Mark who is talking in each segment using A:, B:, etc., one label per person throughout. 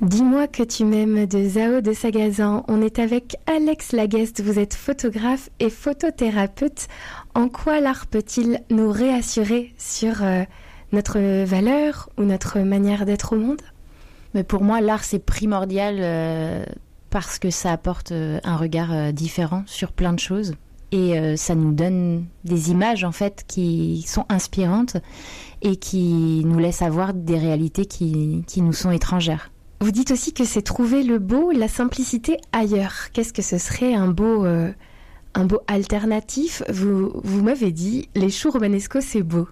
A: Dis-moi que tu m'aimes de Zao de Sagazan. On est avec Alex Lagueste. Vous êtes photographe et photothérapeute. En quoi l'art peut-il nous réassurer sur notre valeur ou notre manière d'être au monde ?
B: Mais pour moi, l'art, c'est primordial parce que ça apporte un regard différent sur plein de choses. Et ça nous donne des images, en fait, qui sont inspirantes et qui nous laissent avoir des réalités qui nous sont étrangères.
A: Vous dites aussi que c'est trouver le beau, la simplicité ailleurs. Qu'est-ce que ce serait un beau alternatif ? Vous m'avez dit, les choux romanesco, c'est beau.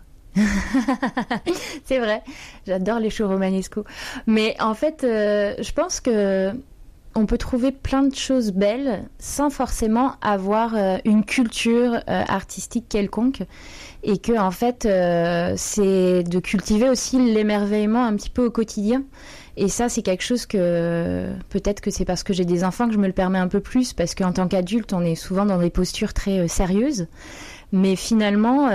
B: C'est vrai, j'adore les choux romanesco. Mais en fait, je pense que on peut trouver plein de choses belles sans forcément avoir une culture artistique quelconque. Et que, en fait, c'est de cultiver aussi l'émerveillement un petit peu au quotidien. Et ça, c'est quelque chose que, peut-être que c'est parce que j'ai des enfants que je me le permets un peu plus, parce qu'en tant qu'adulte, on est souvent dans des postures très sérieuses. Mais finalement,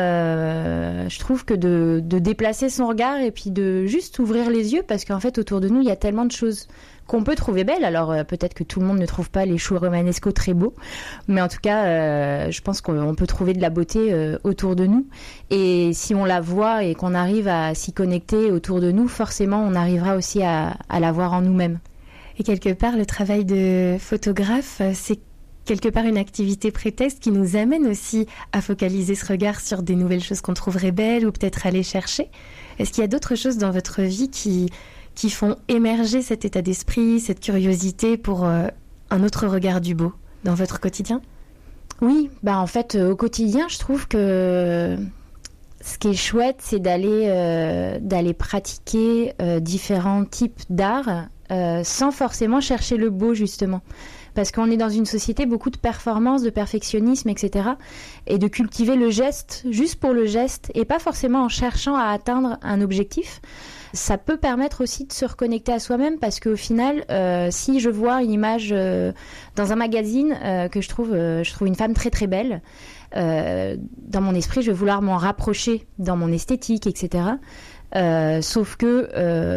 B: je trouve que de déplacer son regard et puis de juste ouvrir les yeux, parce qu'en fait, autour de nous, il y a tellement de choses qu'on peut trouver belles. Alors, peut-être que tout le monde ne trouve pas les choux romanesco très beaux, mais en tout cas, je pense qu'on peut trouver de la beauté autour de nous. Et si on la voit et qu'on arrive à s'y connecter autour de nous, forcément, on arrivera aussi à la voir en nous-mêmes.
A: Et quelque part, le travail de photographe, c'est quelque part une activité prétexte qui nous amène aussi à focaliser ce regard sur des nouvelles choses qu'on trouverait belles ou peut-être aller chercher. Est-ce qu'il y a d'autres choses dans votre vie qui font émerger cet état d'esprit, cette curiosité pour un autre regard du beau dans votre quotidien ?
B: Oui, en fait, au quotidien, je trouve que ce qui est chouette, c'est d'aller pratiquer différents types d'art sans forcément chercher le beau, justement. Parce qu'on est dans une société beaucoup de performance, de perfectionnisme, etc. Et de cultiver le geste juste pour le geste et pas forcément en cherchant à atteindre un objectif. Ça peut permettre aussi de se reconnecter à soi-même parce qu'au final, si je vois une image dans un magazine que je trouve une femme très très belle, dans mon esprit, je vais vouloir m'en rapprocher dans mon esthétique, etc. Sauf que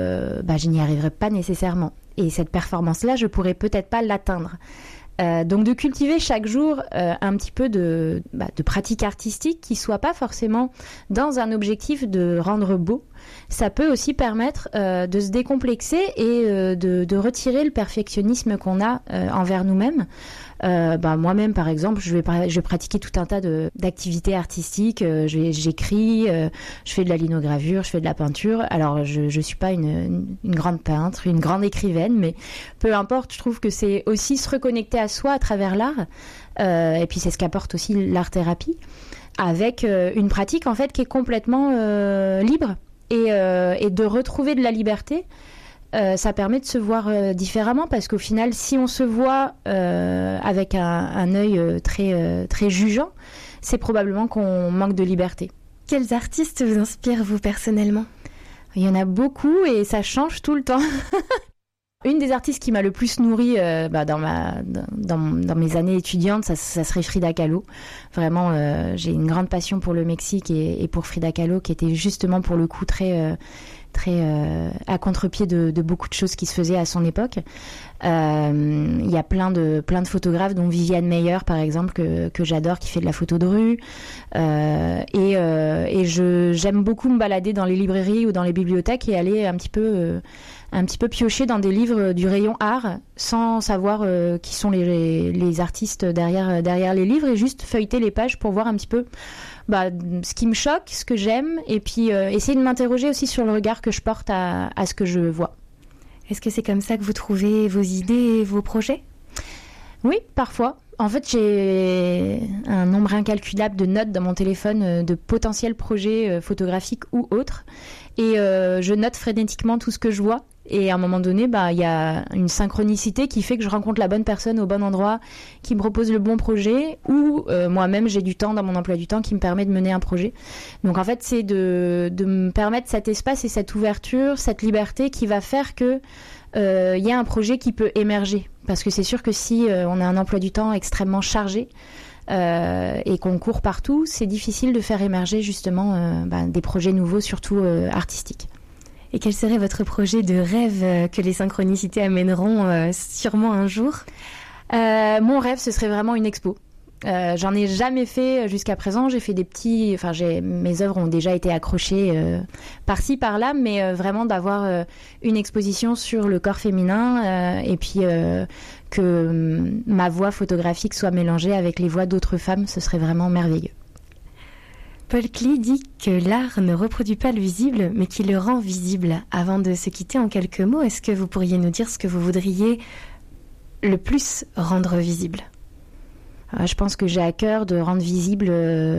B: je n'y arriverai pas nécessairement. Et cette performance-là, je pourrais peut-être pas l'atteindre. Donc de cultiver chaque jour un petit peu de pratique artistique qui soit pas forcément dans un objectif de rendre beau, ça peut aussi permettre de se décomplexer et de retirer le perfectionnisme qu'on a envers nous-mêmes. Moi-même, par exemple, je vais pratiquer tout un tas d'activités artistiques. J'écris, je fais de la linogravure, je fais de la peinture. Alors, je suis pas une grande peintre, une grande écrivaine, mais peu importe. Je trouve que c'est aussi se reconnecter à soi à travers l'art. Et puis, c'est ce qu'apporte aussi l'art-thérapie, avec une pratique en fait qui est complètement libre et de retrouver de la liberté. Ça permet de se voir différemment parce qu'au final, si on se voit avec un œil très jugeant, c'est probablement qu'on manque de liberté.
A: Quels artistes vous inspirent, vous, personnellement ?
B: Il y en a beaucoup et ça change tout le temps. Une des artistes qui m'a le plus nourrie dans mes années étudiantes, ça serait Frida Kahlo. Vraiment, j'ai une grande passion pour le Mexique et pour Frida Kahlo, qui était justement pour le coup très à contre-pied de beaucoup de choses qui se faisaient à son époque. Il y a plein de photographes, dont Viviane Meyer par exemple, que j'adore, qui fait de la photo de rue. J'aime beaucoup me balader dans les librairies ou dans les bibliothèques et aller un petit peu piocher dans des livres du rayon art sans savoir qui sont les artistes derrière les livres, et juste feuilleter les pages pour voir un petit peu ce qui me choque, ce que j'aime, et puis essayer de m'interroger aussi sur le regard que je porte à ce que je vois.
A: Est-ce que c'est comme ça que vous trouvez vos idées et vos projets ?
B: Oui, parfois. En fait, j'ai un nombre incalculable de notes dans mon téléphone de potentiels projets photographiques ou autres. Et je note frénétiquement tout ce que je vois. Et à un moment donné, il y a une synchronicité qui fait que je rencontre la bonne personne au bon endroit, qui me propose le bon projet, ou moi-même, j'ai du temps dans mon emploi du temps qui me permet de mener un projet. Donc en fait, c'est de me permettre cet espace et cette ouverture, cette liberté qui va faire que y a un projet qui peut émerger. Parce que c'est sûr que si on a un emploi du temps extrêmement chargé et qu'on court partout, c'est difficile de faire émerger justement des projets nouveaux, surtout artistiques.
A: Et quel serait votre projet de rêve que les synchronicités amèneront sûrement un jour ?
B: Mon rêve, ce serait vraiment une expo. J'en ai jamais fait jusqu'à présent. J'ai fait mes œuvres ont déjà été accrochées par-ci par-là, mais vraiment d'avoir une exposition sur le corps féminin et puis que ma voix photographique soit mélangée avec les voix d'autres femmes, ce serait vraiment merveilleux.
A: Paul Klee dit que l'art ne reproduit pas le visible, mais qu'il le rend visible. Avant de se quitter, en quelques mots, est-ce que vous pourriez nous dire ce que vous voudriez le plus rendre visible ?
B: Je pense que j'ai à cœur de rendre visible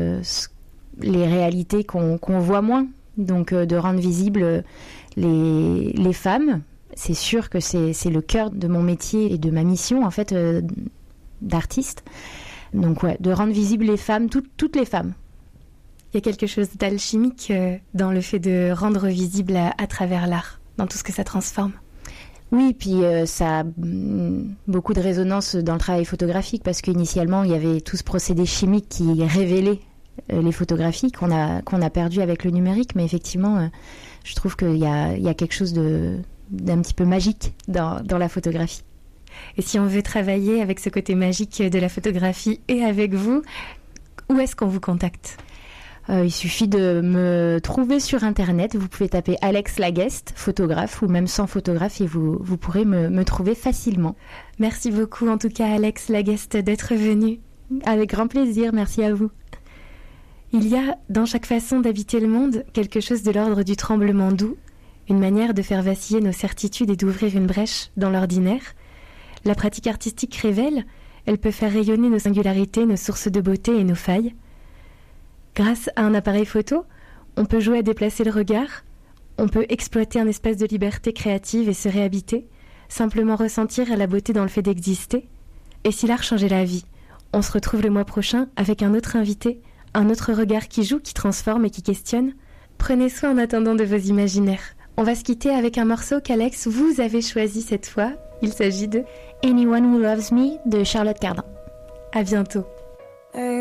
B: les réalités qu'on voit moins. Donc de rendre visible les femmes. C'est sûr que c'est le cœur de mon métier et de ma mission en fait d'artiste. Donc de rendre visible les femmes, toutes les femmes.
A: Il y a quelque chose d'alchimique dans le fait de rendre visible à travers l'art, dans tout ce que ça transforme.
B: Oui, puis ça a beaucoup de résonance dans le travail photographique parce qu'initialement, il y avait tout ce procédé chimique qui révélait les photographies qu'on a perdu avec le numérique. Mais effectivement, je trouve qu'il y a quelque chose d'un petit peu magique dans la photographie.
A: Et si on veut travailler avec ce côté magique de la photographie et avec vous, où est-ce qu'on vous contacte ?
B: Il suffit de me trouver sur Internet. Vous pouvez taper Alex Laguest, photographe, ou même sans photographe, et vous pourrez me trouver facilement.
A: Merci beaucoup, en tout cas, Alex Laguest, d'être venu.
B: Avec grand plaisir, merci à vous.
A: Il y a, dans chaque façon d'habiter le monde, quelque chose de l'ordre du tremblement doux, une manière de faire vaciller nos certitudes et d'ouvrir une brèche dans l'ordinaire. La pratique artistique révèle, elle peut faire rayonner nos singularités, nos sources de beauté et nos failles. Grâce à un appareil photo, on peut jouer à déplacer le regard, on peut exploiter un espace de liberté créative et se réhabiter, simplement ressentir la beauté dans le fait d'exister. Et si l'art changeait la vie, on se retrouve le mois prochain avec un autre invité, un autre regard qui joue, qui transforme et qui questionne. Prenez soin en attendant de vos imaginaires. On va se quitter avec un morceau qu'Alex, vous avez choisi cette fois. Il s'agit de
B: Anyone Who Loves Me de Charlotte Cardin.
A: À bientôt.